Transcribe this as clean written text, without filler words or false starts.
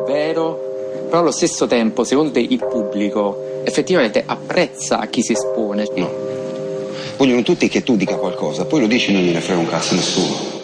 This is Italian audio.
vero, però allo stesso tempo, secondo te, il pubblico effettivamente apprezza chi si espone? No. Vogliono tutti che tu dica qualcosa, poi lo dici e non gliene frega un cazzo a nessuno.